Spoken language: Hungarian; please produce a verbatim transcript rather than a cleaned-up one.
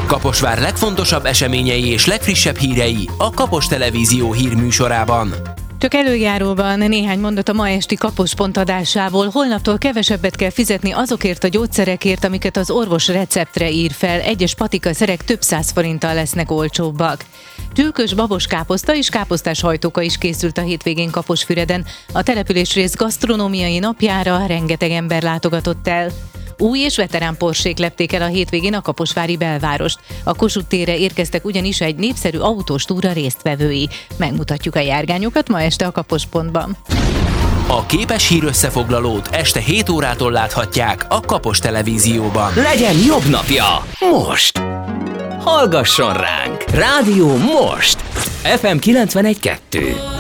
Kaposvár legfontosabb eseményei és legfrissebb hírei a Kapos Televízió hírműsorában. Csak előjáróban néhány mondat a ma esti Kapos Pont adásából. Holnaptól kevesebbet kell fizetni azokért a gyógyszerekért, amiket az orvos receptre ír fel. Egyes patikaszerek több száz forinttal lesznek olcsóbbak. Csülkös baboskáposzta és káposztás hajtóka is készült a hétvégén Kaposfüreden. A településrész gasztronómiai napjára rengeteg ember látogatott el. Új és veterán porsék lepték el a hétvégén a kaposvári belvárost. A Kossuth térre érkeztek ugyanis egy népszerű autós túra résztvevői. Megmutatjuk a járgányokat ma este a Kapos Pontban. A képes hír összefoglalót este hét órától láthatják a Kapos Televízióban. Legyen jobb napja most! Hallgasson ránk! Rádió most! ef em kilencvenegy kettő.